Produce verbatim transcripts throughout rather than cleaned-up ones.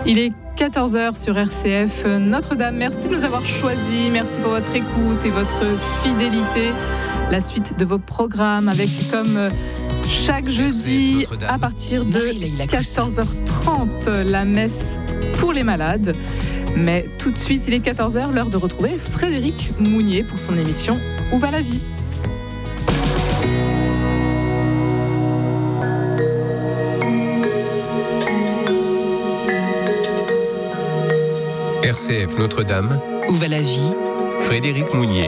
Il est quatorze heures sur R C F Notre-Dame. Merci de nous avoir choisis. Merci pour votre écoute et votre fidélité. La suite de vos programmes avec, comme chaque jeudi, à partir de quatorze heures trente, la messe pour les malades. Mais tout de suite, il est quatorze heures, l'heure de retrouver Frédéric Mounier pour son émission Où va la vie ? R C F Notre-Dame. Où va la vie ? Frédéric Mounier.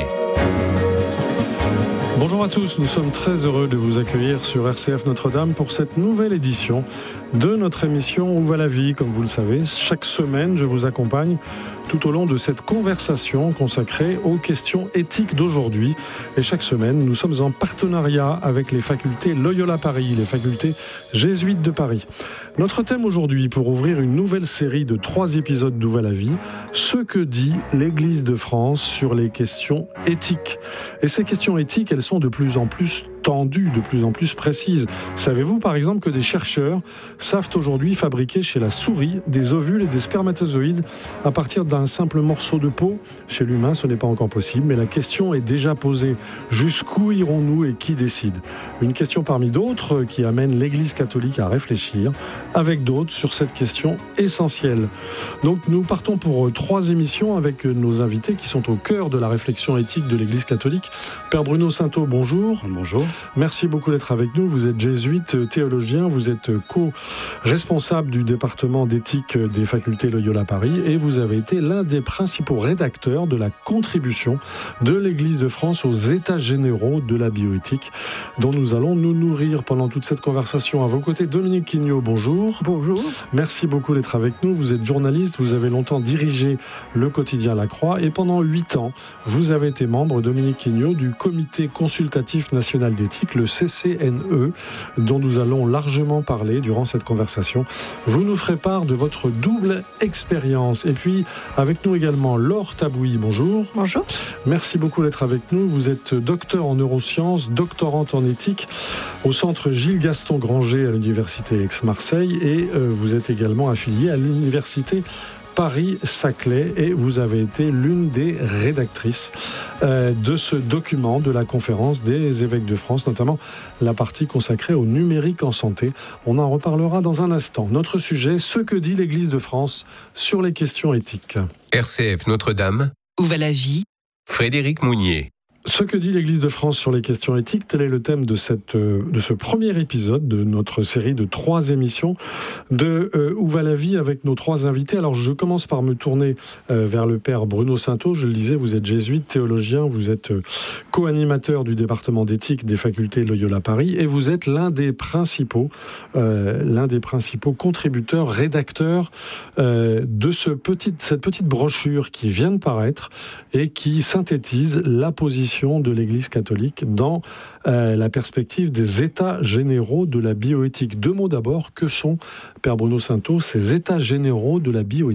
Bonjour à tous, nous sommes très heureux de vous accueillir sur R C F Notre-Dame pour cette nouvelle édition de notre émission Où va la vie ? Comme vous le savez, chaque semaine, je vous accompagne tout au long de cette conversation consacrée aux questions éthiques d'aujourd'hui. Et chaque semaine, nous sommes en partenariat avec les facultés Loyola Paris, les facultés jésuites de Paris. Notre thème aujourd'hui, pour ouvrir une nouvelle série de trois épisodes d'Où va la vie, ce que dit l'Église de France sur les questions éthiques. Et ces questions éthiques, elles sont de plus en plus tendues, de plus en plus précises. Savez-vous par exemple que des chercheurs savent aujourd'hui fabriquer chez la souris des ovules et des spermatozoïdes à partir d'un simple morceau de peau ? Chez l'humain, ce n'est pas encore possible, mais la question est déjà posée. Jusqu'où irons-nous et qui décide ? Une question parmi d'autres qui amène l'Église catholique à réfléchir avec d'autres sur cette question essentielle. Donc nous partons pour trois émissions avec nos invités qui sont au cœur de la réflexion éthique de l'Église catholique. Père Bruno Sainteau, bonjour. Bonjour. Merci beaucoup d'être avec nous. Vous êtes jésuite, théologien, vous êtes co-responsable du département d'éthique des facultés Loyola Paris et vous avez été l'un des principaux rédacteurs de la contribution de l'Église de France aux États généraux de la bioéthique, dont nous allons nous nourrir pendant toute cette conversation. À vos côtés, Dominique Quignot, bonjour. Bonjour. Merci beaucoup d'être avec nous. Vous êtes journaliste, vous avez longtemps dirigé le quotidien La Croix et pendant huit ans, vous avez été membre, Dominique Quignot, du Comité consultatif national d'éthique, le C C N E, dont nous allons largement parler durant cette conversation. Vous nous ferez part de votre double expérience. Et puis, avec nous également, Laure Tabouy, bonjour. Bonjour. Merci beaucoup d'être avec nous. Vous êtes docteur en neurosciences, doctorante en éthique au centre Gilles-Gaston Granger à l'université Aix-Marseille et euh, vous êtes également affilié à l'université Paris-Saclay et vous avez été l'une des rédactrices euh, de ce document de la conférence des évêques de France, notamment la partie consacrée au numérique en santé. On en reparlera dans un instant. Notre sujet, ce que dit l'Église de France sur les questions éthiques. R C F Notre-Dame. Où va la vie ? Frédéric Mounier. Ce que dit l'Église de France sur les questions éthiques, tel est le thème de, cette, de ce premier épisode de notre série de trois émissions de euh, Où va la vie avec nos trois invités. Alors je commence par me tourner euh, vers le père Bruno Sainteau. Je le disais, vous êtes jésuite, théologien, vous êtes euh, co-animateur du département d'éthique des facultés Loyola Paris et vous êtes l'un des principaux, euh, l'un des principaux contributeurs, rédacteurs euh, de ce petit, cette petite brochure qui vient de paraître et qui synthétise la position de l'Église catholique dans euh, la perspective des états généraux de la bioéthique. Deux mots d'abord, que sont, Père Bruno Sainteau, ces états généraux de la bioéthique ?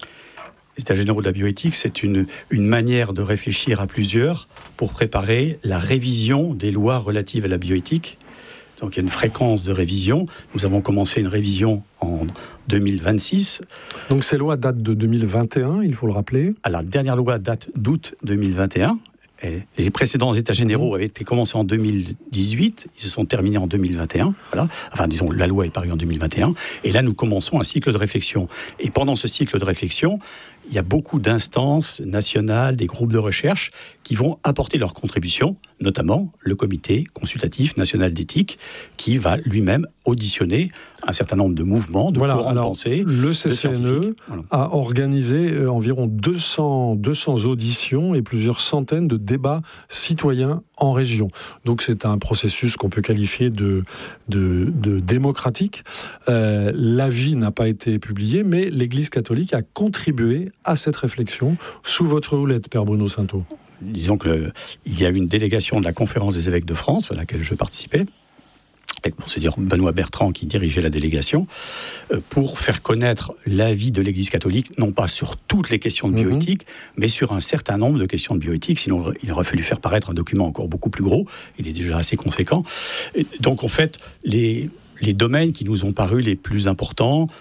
Les états généraux de la bioéthique, c'est une, une manière de réfléchir à plusieurs pour préparer la révision des lois relatives à la bioéthique. Donc il y a une fréquence de révision. Nous avons commencé une révision en deux mille vingt-six. Donc ces lois datent de deux mille vingt et un, il faut le rappeler. Alors, la dernière loi date d'août deux mille vingt et un. Et les précédents états généraux avaient été commencés en deux mille dix-huit, ils se sont terminés en deux mille vingt et un. Voilà. Enfin, disons, la loi est parue en deux mille vingt et un. Et là, nous commençons un cycle de réflexion. Et pendant ce cycle de réflexion, il y a beaucoup d'instances nationales, des groupes de recherche qui vont apporter leur contribution, notamment le Comité consultatif national d'éthique, qui va lui-même auditionner un certain nombre de mouvements, de voilà, courants alors, de pensée. Le C C N E voilà. a organisé euh, environ deux cents, deux cents auditions et plusieurs centaines de débats citoyens en région. Donc c'est un processus qu'on peut qualifier de, de, de démocratique. Euh, l'avis n'a pas été publié, mais l'Église catholique a contribué à cette réflexion sous votre houlette, Père Bruno Sainteau. Disons qu'il y a eu une délégation de la Conférence des évêques de France, à laquelle je participais, avec Monseigneur Benoît Bertrand qui dirigeait la délégation, pour faire connaître l'avis de l'Église catholique, non pas sur toutes les questions de bioéthique, mmh. mais sur un certain nombre de questions de bioéthique, sinon il aurait fallu faire paraître un document encore beaucoup plus gros, il est déjà assez conséquent. Et donc en fait, les, les domaines qui nous ont paru les plus importants,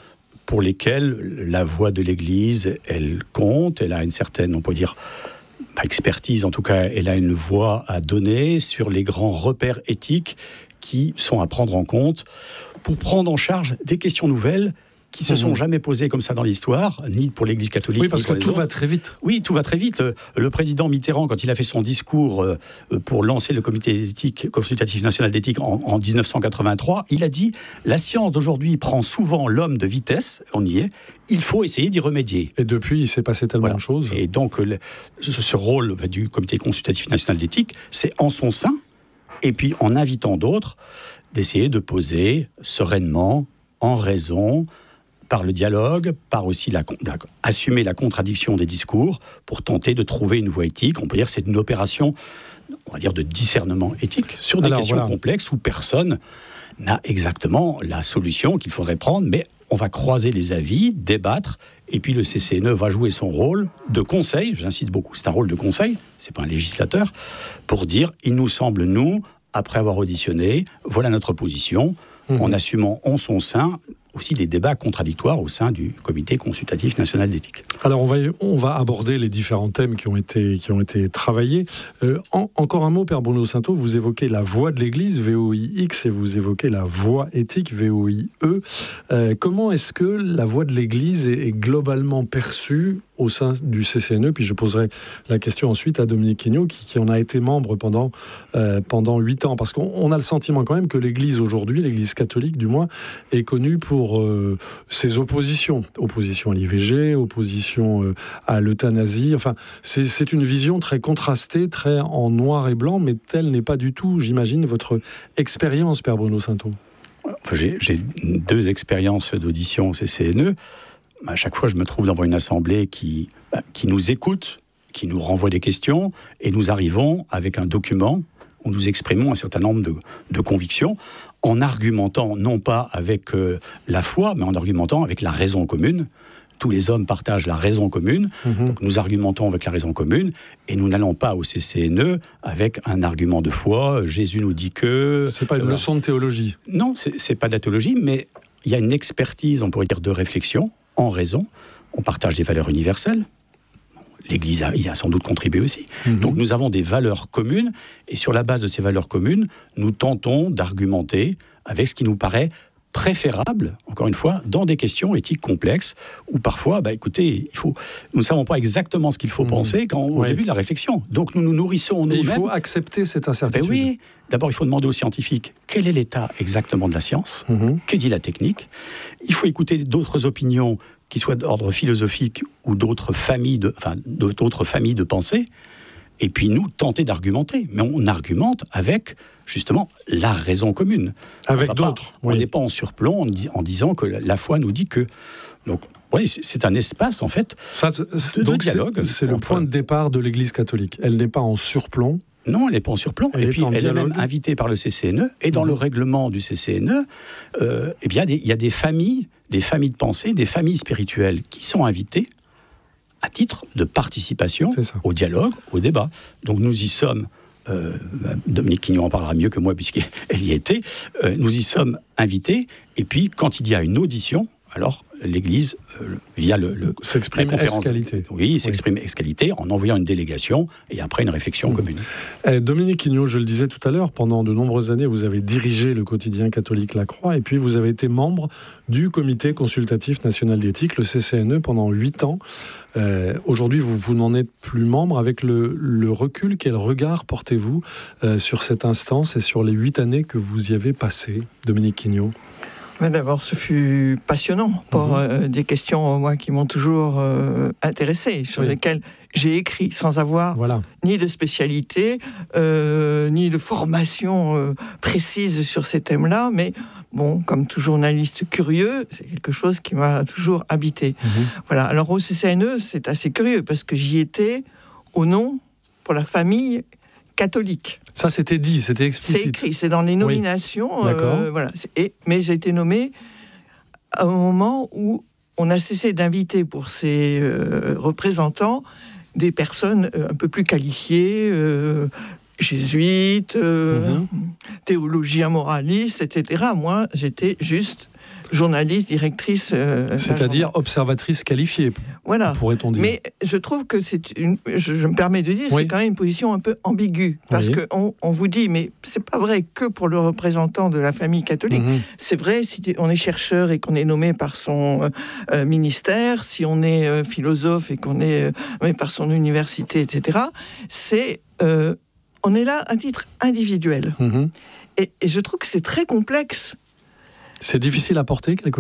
pour lesquels la voix de l'Église, elle compte, elle a une certaine, on peut dire, pas expertise, en tout cas, elle a une voix à donner sur les grands repères éthiques qui sont à prendre en compte pour prendre en charge des questions nouvelles qui se sont mmh. jamais posées comme ça dans l'histoire, ni pour l'Église catholique. Oui, parce que tout autres. va très vite. Oui, tout va très vite. Le, le président Mitterrand, quand il a fait son discours euh, pour lancer le comité d'éthique, consultatif national d'éthique en, en dix-neuf cent quatre-vingt-trois, il a dit « La science d'aujourd'hui prend souvent l'homme de vitesse », on y est, il faut essayer d'y remédier. Et depuis, il s'est passé tellement voilà. de choses. Et donc, le, ce, ce rôle du comité consultatif national d'éthique, c'est en son sein, et puis en invitant d'autres, d'essayer de poser sereinement, en raison, par le dialogue, par aussi la, la, assumer la contradiction des discours pour tenter de trouver une voie éthique. On peut dire que c'est une opération, on va dire, de discernement éthique sur des Alors, questions voilà. complexes où personne n'a exactement la solution qu'il faudrait prendre, mais on va croiser les avis, débattre, et puis le C C N E va jouer son rôle de conseil, j'insiste beaucoup, c'est un rôle de conseil, c'est pas un législateur, pour dire, il nous semble, nous, après avoir auditionné, voilà notre position, mmh. en assumant en son sein aussi des débats contradictoires au sein du comité consultatif national d'éthique. Alors on va, on va aborder les différents thèmes qui ont été, qui ont été travaillés. Euh, en, encore un mot, Père Bruno Sainteau, vous évoquez la voix de l'Église, V O I X, et vous évoquez la voix éthique, V O I E. Euh, comment est-ce que la voix de l'Église est, est globalement perçue au sein du C C N E? Puis je poserai la question ensuite à Dominique Quignot, qui, qui en a été membre pendant, euh, pendant huit ans. Parce qu'on on a le sentiment quand même que l'Église aujourd'hui, l'Église catholique du moins, est connue pour euh, ses oppositions. Opposition à l'I V G, opposition euh, à l'euthanasie. Enfin, c'est, c'est une vision très contrastée, très en noir et blanc, mais telle n'est pas du tout, j'imagine, votre expérience, Père Bruno Sainteau. Enfin, j'ai, j'ai deux expériences d'audition au C C N E. À chaque fois, je me trouve devant une assemblée qui, bah, qui nous écoute, qui nous renvoie des questions, et nous arrivons avec un document où nous exprimons un certain nombre de, de convictions, en argumentant non pas avec euh, la foi, mais en argumentant avec la raison commune. Tous les hommes partagent la raison commune, mmh. donc nous argumentons avec la raison commune, et nous n'allons pas au C C N E avec un argument de foi. Jésus nous dit que... C'est pas une euh, leçon de théologie. Non, c'est, c'est pas de la théologie, mais il y a une expertise, on pourrait dire, de réflexion, en raison. On partage des valeurs universelles. L'Église a, y a sans doute contribué aussi. Mmh. Donc nous avons des valeurs communes, et sur la base de ces valeurs communes, nous tentons d'argumenter avec ce qui nous paraît préférable, encore une fois, dans des questions éthiques complexes, où parfois, bah, écoutez, il faut, nous ne savons pas exactement ce qu'il faut mmh. penser quand, au ouais. début de la réflexion. Donc nous nous nourrissons nous-mêmes. Et il faut accepter cette incertitude. Ben oui, d'abord il faut demander aux scientifiques quel est l'état exactement de la science, mmh. que dit la technique. Il faut écouter d'autres opinions qui soient d'ordre philosophique ou d'autres familles de, enfin, d'autres familles de pensée, et puis nous tenter d'argumenter. Mais on argumente avec, justement, la raison commune. Avec d'autres. Pas, oui. On n'est pas en surplomb en, dis, en disant que la, la foi nous dit que... Donc, oui, c'est un espace, en fait, Ça, de, donc de dialogue. C'est, c'est le point de départ de l'Église catholique. Elle n'est pas en surplomb. Non, elle n'est pas en surplomb. Elle et puis, elle dialogue. Est même invitée par le C C N E. Et dans mmh. le règlement du C C N E, euh, eh bien, il y a des familles, des familles de pensée, des familles spirituelles qui sont invitées à titre de participation au dialogue, au débat. Donc nous y sommes, euh, Dominique Quignot en parlera mieux que moi puisqu'elle y était, euh, nous y sommes invités, et puis quand il y a une audition, alors l'Église, euh, via le, le, s'exprime la conférence, ex-qualité. Oui, s'exprime oui. ex-qualité en envoyant une délégation et après une réflexion mmh. commune. Eh, Dominique Quignot, je le disais tout à l'heure, pendant de nombreuses années, vous avez dirigé le quotidien catholique La Croix, et puis vous avez été membre du comité consultatif national d'éthique, le C C N E, pendant huit ans. Euh, aujourd'hui, vous, vous n'en êtes plus membre. Avec le, le recul, quel regard portez-vous euh, sur cette instance et sur les huit années que vous y avez passées, Dominique Quignot? Mais d'abord, ce fut passionnant pour mmh. euh, des questions, moi, qui m'ont toujours euh, intéressé, sur oui. lesquelles j'ai écrit sans avoir voilà. ni de spécialité, euh, ni de formation euh, précise sur ces thèmes-là, mais bon, comme tout journaliste curieux, c'est quelque chose qui m'a toujours habité. Mmh. Voilà. Alors au C C N E, c'est assez curieux, parce que j'y étais au nom pour la famille catholique. Ça, c'était dit, c'était explicite. C'est écrit, c'est dans les nominations. Oui. Euh, voilà. Et, mais j'ai été nommé à un moment où on a cessé d'inviter pour ces euh, représentants des personnes euh, un peu plus qualifiées, euh, jésuites, euh, mm-hmm. théologiens moralistes, et cetera. Moi, j'étais juste journaliste, directrice. Euh, C'est-à-dire observatrice qualifiée, voilà. pourrait-on dire. Mais je trouve que c'est une. Je, je me permets de dire, oui. c'est quand même une position un peu ambiguë. Parce oui. qu'on on vous dit, mais c'est pas vrai que pour le représentant de la famille catholique. Mmh. C'est vrai, si on est chercheur et qu'on est nommé par son euh, ministère, si on est euh, philosophe et qu'on est euh, nommé par son université, et cetera, c'est. Euh, on est là à titre individuel. Mmh. Et, et je trouve que c'est très complexe. C'est difficile à porter, quelquefois ?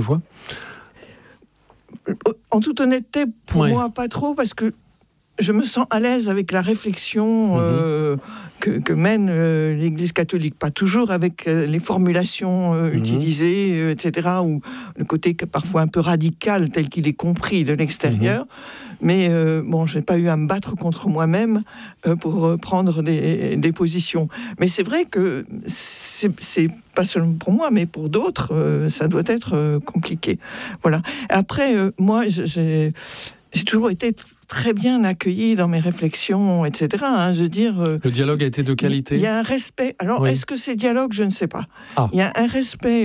En toute honnêteté, pour ouais. moi, pas trop, parce que je me sens à l'aise avec la réflexion mmh. euh, que, que mène euh, l'Église catholique. Pas toujours avec euh, les formulations euh, mmh. utilisées, euh, et cetera, ou le côté parfois un peu radical tel qu'il est compris de l'extérieur. Mmh. Mais euh, bon, je n'ai pas eu à me battre contre moi-même euh, pour euh, prendre des, des positions. Mais c'est vrai que c'est, c'est pas seulement pour moi, mais pour d'autres, euh, ça doit être euh, compliqué. Voilà. Après, euh, moi, j'ai, j'ai toujours été très bien accueilli dans mes réflexions, et cetera. Hein, je veux dire, euh, le dialogue a été de qualité. Il y a un respect. Alors, oui. est-ce que c'est dialogue ? Je ne sais pas. Ah. Il y a un respect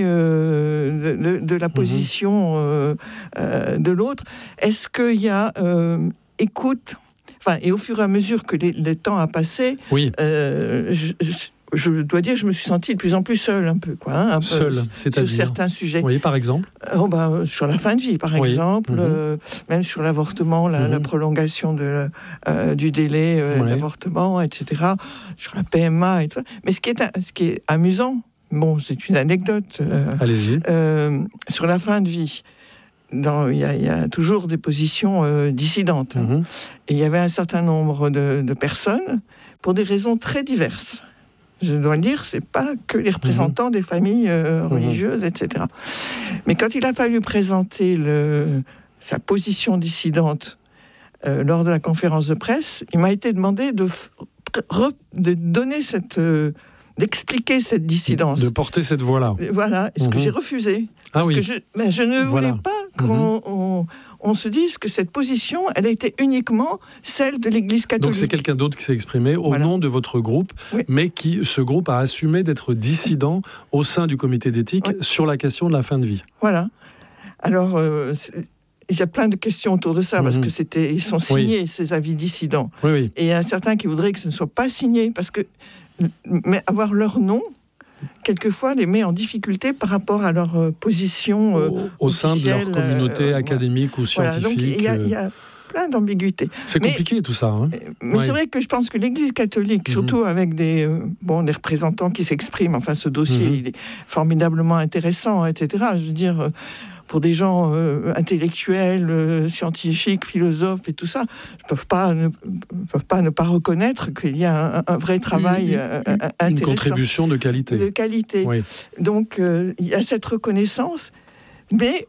euh, de, de la position euh, euh, de l'autre. Est-ce qu'il y a euh, écoute ? Enfin, et au fur et à mesure que les, le temps a passé, oui. euh, je, je, je dois dire, je me suis sentie de plus en plus seule, un peu, quoi, hein, un seule, peu, c'est-à-dire sur certains sujets. Oui, par exemple. Oh, bah, sur la fin de vie, par oui. exemple, mmh. euh, même sur l'avortement, la, mmh. la prolongation de, euh, du délai euh, ouais. d'avortement, et cetera. Sur la P M A et tout ça. Mais ce qui est, ce qui est amusant, bon, c'est une anecdote. Euh, Allez-y. Euh, sur la fin de vie. Il y, y a toujours des positions euh, dissidentes. Mmh. Et il y avait un certain nombre de, de personnes, pour des raisons très diverses. Je dois le dire, c'est pas que les représentants mmh. des familles euh, religieuses, mmh. et cetera. Mais quand il a fallu présenter le, sa position dissidente euh, lors de la conférence de presse, il m'a été demandé de, re, de donner cette, euh, d'expliquer cette dissidence, de porter cette voix-là. Voilà, ce mmh. que j'ai refusé. Ah parce oui. que je, mais je ne voilà. voulais pas qu'on mmh. on, on se dise que cette position, elle était uniquement celle de l'Église catholique. Donc c'est quelqu'un d'autre qui s'est exprimé au voilà. nom de votre groupe, oui. mais qui, ce groupe a assumé d'être dissident au sein du comité d'éthique oui. sur la question de la fin de vie. Voilà. Alors, euh, il y a plein de questions autour de ça, mmh. parce que c'était, ils sont signés, oui. ces avis dissidents. Oui, oui. Et il y a certains qui voudraient que ce ne soit pas signé, parce que mais avoir leur nom, quelquefois, les met en difficulté par rapport à leur euh, position euh, au, au sein de leur communauté euh, académique voilà. ou scientifique. Voilà, donc il y a, il y a plein d'ambiguïtés. C'est mais, compliqué tout ça. Hein mais ouais. c'est vrai que je pense que l'Église catholique, mm-hmm. surtout avec des, euh, bon, des représentants qui s'expriment, enfin ce dossier mm-hmm. il est formidablement intéressant, et cetera. Je veux dire, euh, pour des gens euh, intellectuels, euh, scientifiques, philosophes et tout ça, ne peuvent pas ne, peuvent pas, ne pas reconnaître qu'il y a un, un vrai travail euh, une, intéressant. Une contribution de qualité. De qualité. Oui. Donc, euh, il y a cette reconnaissance, mais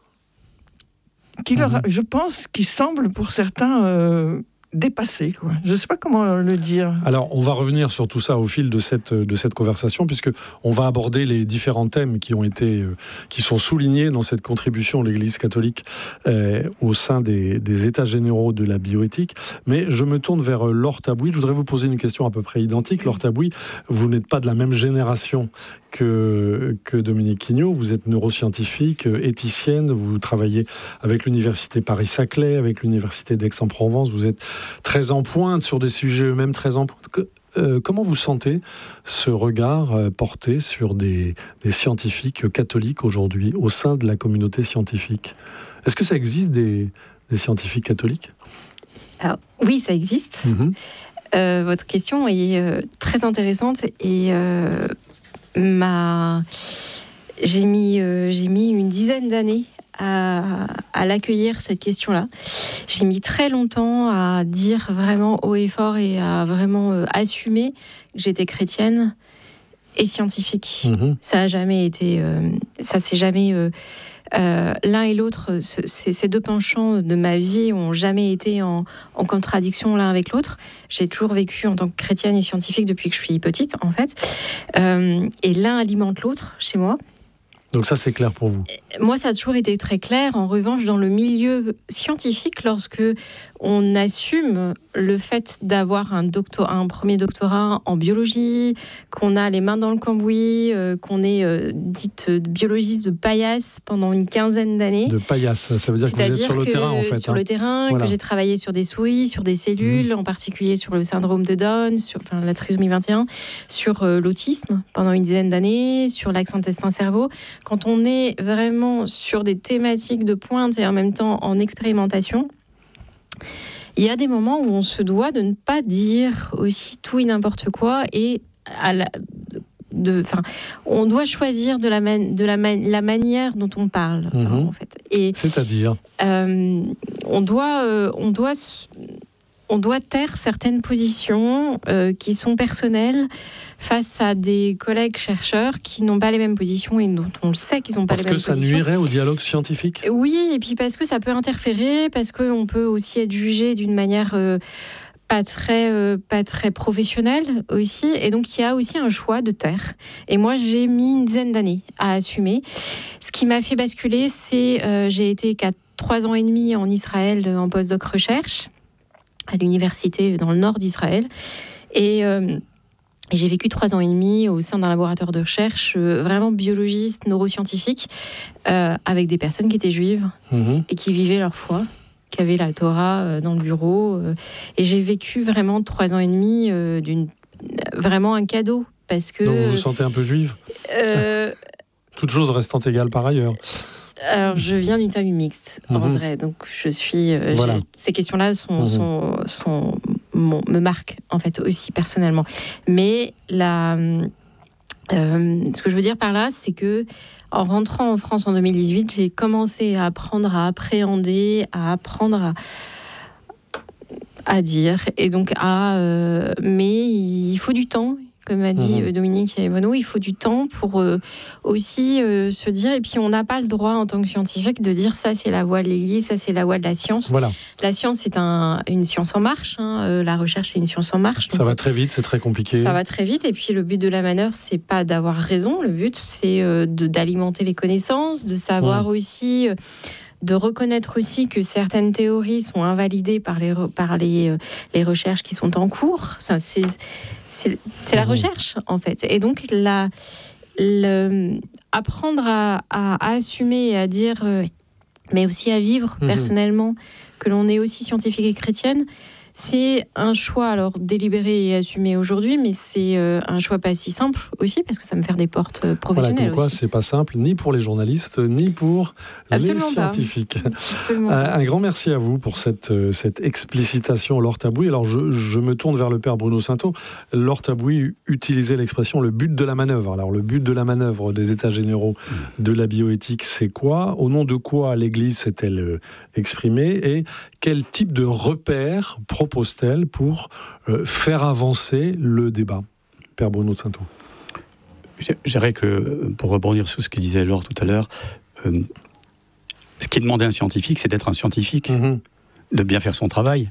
qui leur, mm-hmm. je pense, qui semble pour certains euh, dépassé, quoi. Je ne sais pas comment le dire. Alors, on va revenir sur tout ça au fil de cette, de cette conversation, puisque on va aborder les différents thèmes qui ont été, euh, qui sont soulignés dans cette contribution de l'Église catholique euh, au sein des, des États généraux de la bioéthique. Mais je me tourne vers Laure Tabouy. Je voudrais vous poser une question à peu près identique. Laure Tabouy, vous n'êtes pas de la même génération que, que Dominique Quignot. Vous êtes neuroscientifique, éthicienne. Vous travaillez avec l'Université Paris-Saclay, avec l'Université d'Aix-en-Provence. Vous êtes très en pointe sur des sujets eux-mêmes très en pointe. Que, euh, comment vous sentez ce regard euh, porté sur des, des scientifiques catholiques aujourd'hui au sein de la communauté scientifique ? Est-ce que ça existe des, des scientifiques catholiques ? Alors, oui, ça existe. Mmh. Euh, votre question est euh, très intéressante et euh, ma... j'ai, mis, euh, j'ai mis une dizaine d'années À, à l'accueillir, cette question-là. J'ai mis très longtemps à dire vraiment haut et fort et à vraiment euh, assumer que j'étais chrétienne et scientifique. Mmh. Ça a jamais été... Euh, ça s'est jamais... Euh, euh, l'un et l'autre, ce, ces, ces deux penchants de ma vie ont jamais été en, en contradiction l'un avec l'autre. J'ai toujours vécu en tant que chrétienne et scientifique depuis que je suis petite, en fait. Euh, et l'un alimente l'autre chez moi. Donc ça, c'est clair pour vous? Moi, ça a toujours été très clair. En revanche, dans le milieu scientifique, lorsque on assume le fait d'avoir un, doctor- un premier doctorat en biologie, qu'on a les mains dans le cambouis, euh, qu'on est euh, dite biologiste de paillasse pendant une quinzaine d'années. De paillasse, ça veut dire C'est-à-dire que vous êtes sur le que terrain, en fait. Sur hein. le terrain, Voilà. que j'ai travaillé sur des souris, sur des cellules, mmh. en particulier sur le syndrome de Down, sur enfin, la trisomie vingt et un, sur euh, l'autisme pendant une dizaine d'années, sur l'axe intestin-cerveau. Quand on est vraiment sur des thématiques de pointe et en même temps en expérimentation, il y a des moments où on se doit de ne pas dire aussi tout et n'importe quoi et à la, de, enfin, on doit choisir de la, man, de la, man, la manière dont on parle. Enfin, mmh. en fait. Et, C'est-à-dire euh, on doit, euh, on doit, on doit taire certaines positions euh, qui sont personnelles face à des collègues chercheurs qui n'ont pas les mêmes positions et dont on le sait qu'ils n'ont pas parce les mêmes positions. Parce que ça nuirait au dialogue scientifique? Oui, et puis parce que ça peut interférer, parce qu'on peut aussi être jugé d'une manière euh, pas, très, euh, pas très professionnelle aussi. Et donc, il y a aussi un choix de taire. Et moi, j'ai mis une dizaine d'années à assumer. Ce qui m'a fait basculer, c'est euh, j'ai été quatre, trois ans et demi en Israël en postdoc recherche, à l'université dans le nord d'Israël. Et... Euh, Et j'ai vécu trois ans et demi au sein d'un laboratoire de recherche euh, vraiment biologiste, neuroscientifique, euh, avec des personnes qui étaient juives mmh. et qui vivaient leur foi, qui avaient la Torah euh, dans le bureau. Euh, et j'ai vécu vraiment trois ans et demi euh, d'une vraiment un cadeau parce que. Donc vous vous sentez un peu juive euh, Toute chose restant égale par ailleurs. Alors, je viens d'une famille mixte, mmh. en vrai. Donc, je suis. Euh, voilà. Ces questions-là sont, mmh. sont, sont, bon, me marquent, en fait, aussi personnellement. Mais la, euh, ce que je veux dire par là, c'est que en rentrant en France en deux mille dix-huit, j'ai commencé à apprendre à appréhender, à apprendre à. à dire. Et donc, à. Euh, mais il faut du temps. Comme a dit mmh. Dominique et Mono, il faut du temps pour euh, aussi euh, se dire, et puis on n'a pas le droit en tant que scientifique de dire ça c'est la voie de l'Église, ça c'est la voie de la science. Voilà. La science c'est un, une science en marche, hein, euh, la recherche c'est une science en marche. Ça va très vite, c'est très compliqué. Ça va très vite, et puis le but de la manœuvre c'est pas d'avoir raison, le but c'est euh, de, d'alimenter les connaissances, de savoir mmh. aussi... Euh, de reconnaître aussi que certaines théories sont invalidées par les, par les, euh, les recherches qui sont en cours. Ça, c'est, c'est, c'est la recherche, en fait. Et donc, la, le, apprendre à, à, à assumer et à dire, euh, mais aussi à vivre mmh. personnellement, que l'on est aussi scientifique et chrétienne, c'est un choix, alors délibéré et assumé aujourd'hui, mais c'est euh, un choix pas si simple aussi, parce que ça me ferme des portes euh, professionnelles. Voilà, comme quoi, aussi. C'est pas simple, ni pour les journalistes, ni pour Absolument les scientifiques. Absolument un, un grand merci à vous pour cette, cette explicitation, Laure Tabouy. Alors, je, je me tourne vers le père Bruno Sainteau. Laure Tabouy utilisait l'expression « le but de la manœuvre ». Alors, le but de la manœuvre des États généraux de la bioéthique, c'est quoi? Au nom de quoi l'Église s'est-elle exprimée? Et quel type de repères propose-t-elle pour euh, faire avancer le débat? Père Bruno Sainteau. Je dirais que, pour rebondir sur ce que disait Laure tout à l'heure, euh, ce qui est demandé à un scientifique, c'est d'être un scientifique, mmh. de bien faire son travail,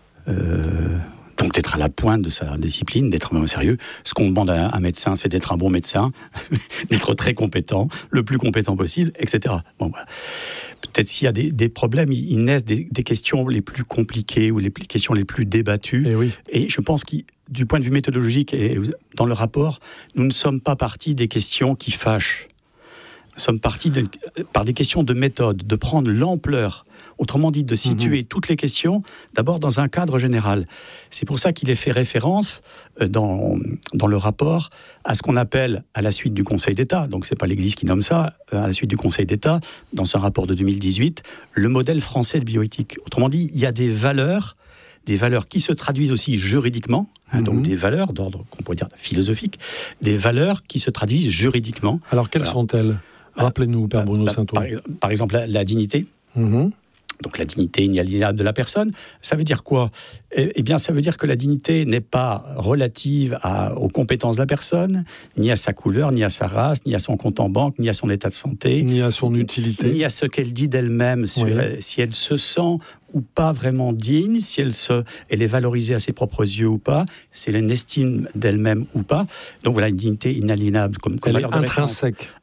euh, donc d'être à la pointe de sa discipline, d'être vraiment sérieux. Ce qu'on demande à un médecin, c'est d'être un bon médecin, d'être très compétent, le plus compétent possible, et cetera. Bon, voilà. Peut-être s'il y a des, des problèmes, ils naissent des, des questions les plus compliquées ou les questions les plus débattues. Et, oui. et je pense que du point de vue méthodologique, et dans le rapport, nous ne sommes pas partis des questions qui fâchent. Nous sommes partis de, par des questions de méthode, de prendre l'ampleur. Autrement dit, de situer mmh. toutes les questions, d'abord dans un cadre général. C'est pour ça qu'il est fait référence dans, dans le rapport à ce qu'on appelle, à la suite du Conseil d'État, donc ce n'est pas l'Église qui nomme ça, à la suite du Conseil d'État, dans un rapport de deux mille dix-huit, le modèle français de bioéthique. Autrement dit, il y a des valeurs, des valeurs qui se traduisent aussi juridiquement, hein, mmh. donc des valeurs d'ordre, qu'on pourrait dire philosophique, des valeurs qui se traduisent juridiquement. Alors, quelles Alors, sont-elles? Rappelez-nous, Père Bruno bah, Sainteau. Par, par exemple, la, la dignité. Mmh. Donc la dignité inaliénable de la personne, ça veut dire quoi? Eh bien, ça veut dire que la dignité n'est pas relative à, aux compétences de la personne, ni à sa couleur, ni à sa race, ni à son compte en banque, ni à son état de santé, ni à son utilité, ni à ce qu'elle dit d'elle-même, si, oui. elle, si elle se sent ou pas vraiment digne, si elle, se, elle est valorisée à ses propres yeux ou pas, si elle a une estime d'elle-même ou pas. Donc voilà, une dignité inaliénable comme, comme elle valeur est de intrinsèque.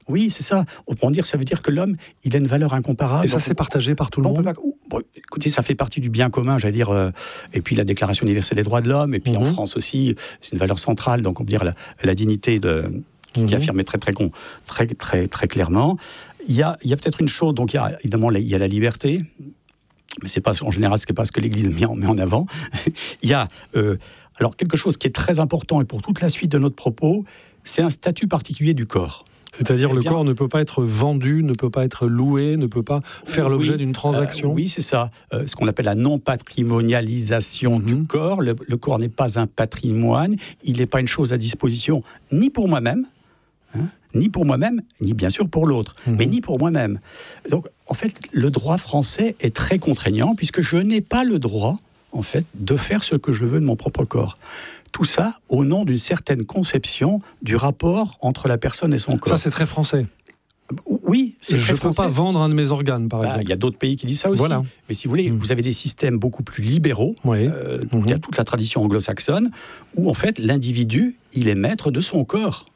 Oui, c'est ça. On peut en dire, ça veut dire que l'homme, il a une valeur incomparable. Et ça, c'est partagé par tout le bon, monde. Pas, bon, écoutez, ça fait partie du bien commun, j'allais dire. Euh, et puis la Déclaration universelle des droits de l'homme. Et puis mmh. en France aussi, c'est une valeur centrale. Donc on peut dire la, la dignité de, qui, mmh. qui est affirmée très, très, très, très, très clairement. Il y a, il y a peut-être une chose. Donc il y a évidemment il y a la liberté, mais c'est pas en général ce n'est pas ce que l'Église met en, met en avant. Il y a euh, alors quelque chose qui est très important et pour toute la suite de notre propos, c'est un statut particulier du corps. C'est-à-dire eh le bien, corps ne peut pas être vendu, ne peut pas être loué, ne peut pas faire l'objet oui, d'une transaction. Euh, oui, c'est ça. Euh, ce qu'on appelle la non-patrimonialisation mmh. du corps. Le, le corps n'est pas un patrimoine. Il n'est pas une chose à disposition, ni pour moi-même, hein, ni pour moi-même, ni bien sûr pour l'autre, mmh. mais ni pour moi-même. Donc, en fait, le droit français est très contraignant puisque je n'ai pas le droit, en fait, de faire ce que je veux de mon propre corps. Tout ça au nom d'une certaine conception du rapport entre la personne et son corps. Ça, c'est très français. Oui, c'est je ne peux pas vendre un de mes organes, par bah, exemple. Il y a d'autres pays qui disent ça aussi. Voilà. Mais si vous voulez, mmh. vous avez des systèmes beaucoup plus libéraux. Oui. Euh, mmh. Il y a toute la tradition anglo-saxonne où, en fait, l'individu, il est maître de son corps.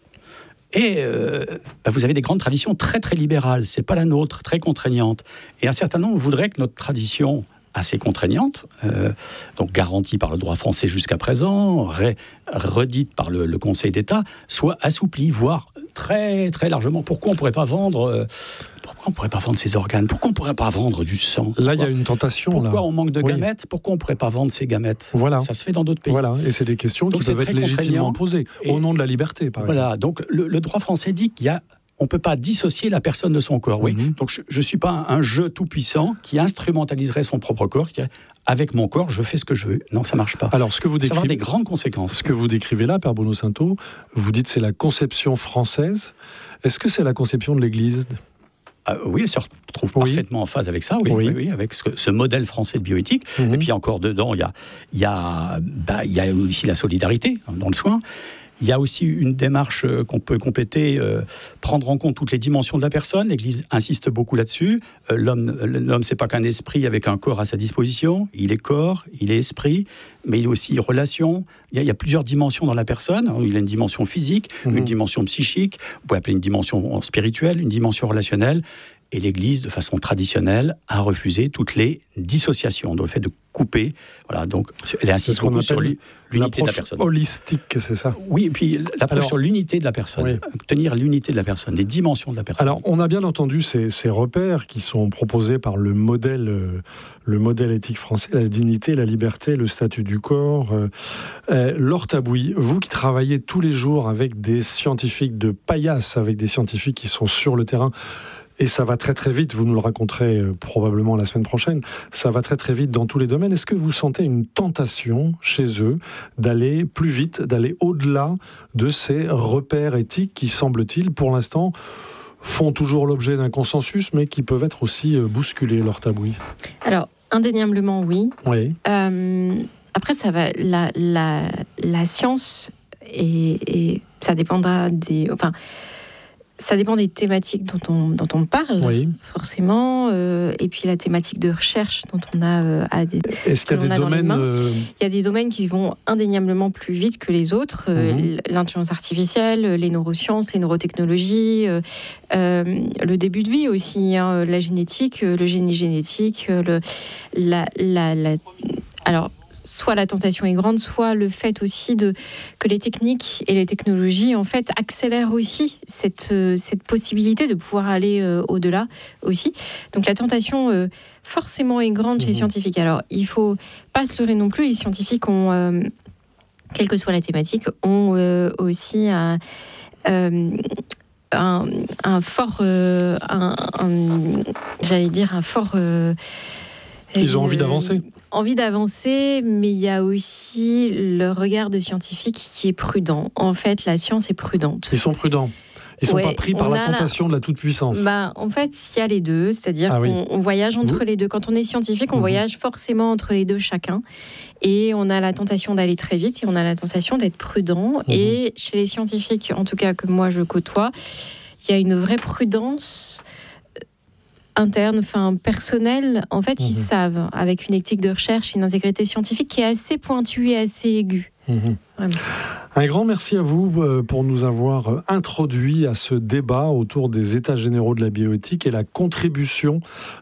Et euh, bah, vous avez des grandes traditions très, très libérales. Ce n'est pas la nôtre, très contraignante. Et un certain nombre voudraient que notre tradition assez contraignante, euh, donc garantie par le droit français jusqu'à présent, ré, redite par le, le Conseil d'État, soit assouplie, voire très très largement. Pourquoi on ne pourrait pas vendre euh, pourquoi on pourrait pas vendre ses organes? Pourquoi on ne pourrait pas vendre du sang? Là, il y a une tentation. Pourquoi là. on manque de oui. gamètes? Pourquoi on ne pourrait pas vendre ses gamètes? Voilà. Ça se fait dans d'autres pays. Voilà, et c'est des questions donc qui peuvent être légitimement posées, au nom de la liberté, par voilà. exemple. Donc le, le droit français dit qu'il y a on ne peut pas dissocier la personne de son corps. Oui. Mm-hmm. Donc je ne suis pas un, un jeu tout-puissant qui instrumentaliserait son propre corps, qui, avec mon corps, je fais ce que je veux. Non, ça ne marche pas. Alors, ce que vous décrivez, ça va avoir des grandes conséquences. Ce que vous décrivez là, Père Bruno Sainteau, vous dites c'est la conception française. Est-ce que c'est la conception de l'Église ? Ah, oui, ça se retrouve parfaitement oui. en phase avec ça, oui, oui. Oui, oui, avec ce, ce modèle français de bioéthique. Mm-hmm. Et puis encore dedans, il y a, y, a, bah, y a aussi la solidarité dans le soin. Il y a aussi une démarche qu'on peut compléter, euh, prendre en compte toutes les dimensions de la personne. L'Église insiste beaucoup là-dessus. Euh, l'homme, l'homme, c'est pas qu'un esprit avec un corps à sa disposition. Il est corps, il est esprit, mais il est aussi relation. Il y a, il y a plusieurs dimensions dans la personne. Il a une dimension physique, mmh. une dimension psychique. Vous pouvez appeler une dimension spirituelle, une dimension relationnelle. Et l'Église, de façon traditionnelle, a refusé toutes les dissociations, donc le fait de couper. Voilà, donc elle insiste beaucoup sur l'unité de la personne. Holistique, c'est ça ? Oui, et puis l'approche Alors, sur l'unité de la personne, oui. tenir l'unité de la personne, les dimensions de la personne. Alors, on a bien entendu ces, ces repères qui sont proposés par le modèle, euh, le modèle éthique français, la dignité, la liberté, le statut du corps. Euh, euh, Laure Tabouy, vous qui travaillez tous les jours avec des scientifiques de paillasse, avec des scientifiques qui sont sur le terrain, et ça va très très vite, vous nous le raconterez euh, probablement la semaine prochaine, ça va très très vite dans tous les domaines. Est-ce que vous sentez une tentation chez eux d'aller plus vite, d'aller au-delà de ces repères éthiques qui, semble-t-il, pour l'instant, font toujours l'objet d'un consensus, mais qui peuvent être aussi euh, bousculés, Laure Tabouy? Alors, indéniablement, oui. Oui. Euh, après, ça va, la, la, la science, et, et ça dépendra des... Enfin, ça dépend des thématiques dont on, dont on parle, oui. forcément, euh, et puis la thématique de recherche dont on a euh, à des, Est-ce qu'il y a des domaines euh... Il y a des domaines qui vont indéniablement plus vite que les autres. Euh, mmh. L'intelligence artificielle, les neurosciences, les neurotechnologies, euh, euh, le début de vie aussi, hein, la génétique, le génie génétique, le, la, la, la... Alors, soit la tentation est grande, soit le fait aussi de, que les techniques et les technologies en fait accélèrent aussi cette, euh, cette possibilité de pouvoir aller euh, au-delà aussi. Donc la tentation euh, forcément est grande chez mmh. les scientifiques. Alors il ne faut pas se leurrer non plus, les scientifiques ont, euh, quelle que soit la thématique, ont euh, aussi un, euh, un, un fort, euh, un, un, j'allais dire un fort... Euh, Ils ont envie d'avancer envie d'avancer, mais il y a aussi le regard de scientifique qui est prudent. En fait, la science est prudente. Ils sont prudents. Ils ne sont ouais, pas pris par la tentation la... de la toute-puissance. Bah, en fait, il y a les deux. C'est-à-dire ah, qu'on oui. on voyage entre Vous... les deux. Quand on est scientifique, on mmh. voyage forcément entre les deux chacun. Et on a la tentation d'aller très vite et on a la tentation d'être prudent. Mmh. Et chez les scientifiques, en tout cas que moi je côtoie, il y a une vraie prudence interne, enfin personnelle, en fait, mmh. ils savent, avec une éthique de recherche, une intégrité scientifique qui est assez pointue et assez aiguë. Mmh. Vraiment. Un grand merci à vous pour nous avoir introduit à ce débat autour des États généraux de la bioéthique et la contribution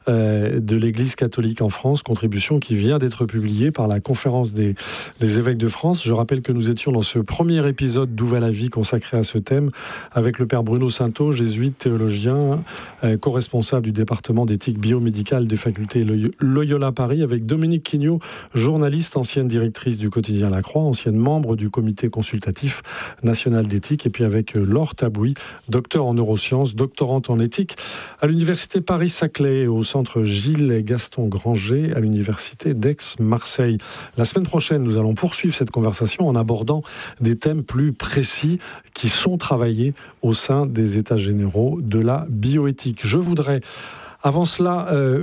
de l'Église catholique en France, contribution qui vient d'être publiée par la Conférence des, des évêques de France. Je rappelle que nous étions dans ce premier épisode d'Où va la vie consacré à ce thème avec le père Bruno Sainteau, jésuite, théologien, co-responsable du département d'éthique biomédicale des facultés Loyola Paris, avec Dominique Quignot, journaliste, ancienne directrice du quotidien La Croix, ancienne membre du comité consultatif national d'éthique, et puis avec Laure Tabouy, docteur en neurosciences, doctorante en éthique à l'université Paris-Saclay et au centre Gilles et Gaston Granger à l'université d'Aix-Marseille. La semaine prochaine, nous allons poursuivre cette conversation en abordant des thèmes plus précis qui sont travaillés au sein des États généraux de la bioéthique. Je voudrais Avant cela, euh,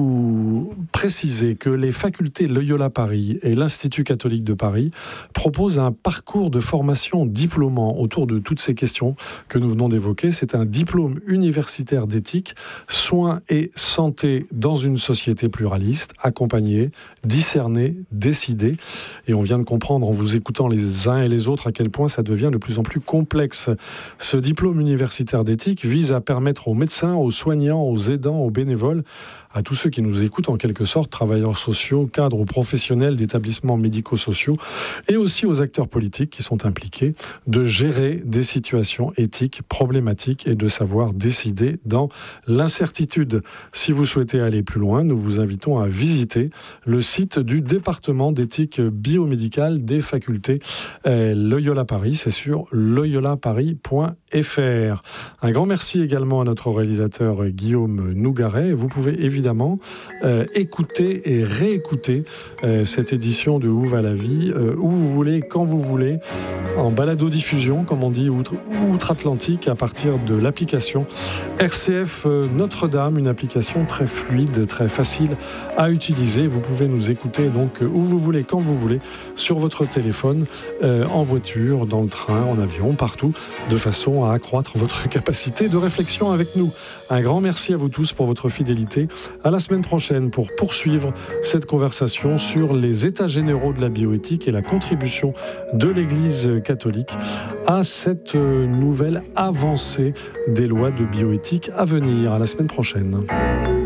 vous précisez que les facultés Loyola Paris et l'Institut catholique de Paris proposent un parcours de formation diplômant autour de toutes ces questions que nous venons d'évoquer. C'est un diplôme universitaire d'éthique, soins et santé dans une société pluraliste, accompagné, discerné, décidé. Et on vient de comprendre en vous écoutant les uns et les autres à quel point ça devient de plus en plus complexe. Ce diplôme universitaire d'éthique vise à permettre aux médecins, aux soignants, aux aidants, aux bénévoles, à tous ceux qui nous écoutent en quelque sorte, travailleurs sociaux, cadres ou professionnels d'établissements médico-sociaux, et aussi aux acteurs politiques qui sont impliqués, de gérer des situations éthiques problématiques et de savoir décider dans l'incertitude. Si vous souhaitez aller plus loin, nous vous invitons à visiter le site du département d'éthique biomédicale des facultés euh, Loyola Paris. C'est sur loyola paris point f r. Un grand merci également à notre réalisateur Guillaume Nougaret. Vous pouvez évidemment évidemment euh, écouter et réécouter euh, cette édition de Où va la vie, euh, où vous voulez, quand vous voulez, en balado-diffusion, comme on dit, outre, outre-Atlantique, à partir de l'application R C F euh, Notre-Dame, une application très fluide, très facile à utiliser. Vous pouvez nous écouter donc où vous voulez, quand vous voulez, sur votre téléphone, euh, en voiture, dans le train, en avion, partout, de façon à accroître votre capacité de réflexion avec nous. Un grand merci à vous tous pour votre fidélité. À la semaine prochaine pour poursuivre cette conversation sur les états généraux de la bioéthique et la contribution de l'Église catholique à cette nouvelle avancée des lois de bioéthique à venir. À la semaine prochaine.